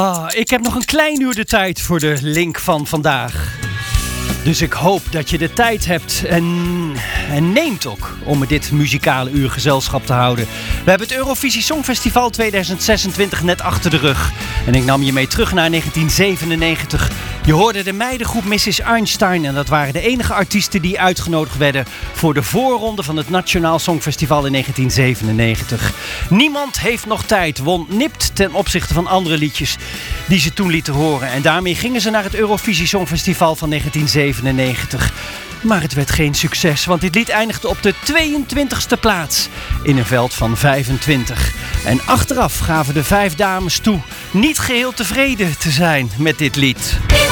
Ik heb nog een klein uur de tijd voor de link van vandaag. Dus ik hoop dat je de tijd hebt en neemt ook om me dit muzikale uur gezelschap te houden. We hebben het Eurovisie Songfestival 2026 net achter de rug. En ik nam je mee terug naar 1997. Je hoorde de meidengroep Mrs. Einstein en dat waren de enige artiesten die uitgenodigd werden voor de voorronde van het Nationaal Songfestival in 1997. Niemand heeft nog tijd won nipt ten opzichte van andere liedjes die ze toen lieten horen. En daarmee gingen ze naar het Eurovisie Songfestival van 1997. Maar het werd geen succes, want dit lied eindigde op de 22e plaats in een veld van 25. En achteraf gaven de 5 dames toe niet geheel tevreden te zijn met dit lied.